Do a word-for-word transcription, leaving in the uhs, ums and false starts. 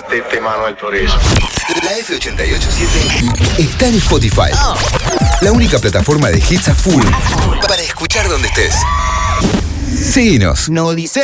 de, de Manuel Turizo. La F ochenta y ocho punto siete está en Spotify. La única plataforma de hits a full para escuchar donde estés. Síguenos. No dice